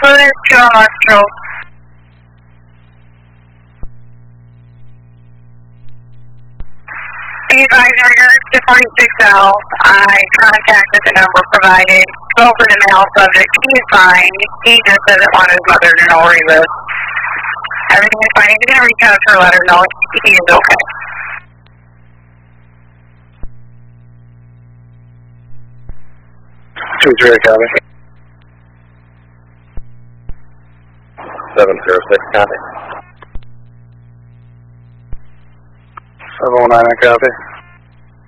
Let's go, Astro. Be advised, to 46L. I contacted the number provided. Spoke with the male subject. He is fine. He just doesn't want his mother to know where he lives. Everything is fine. He's going to reach out to her, let her know he is okay. Two zero, copy. 706, copy. 719, copy.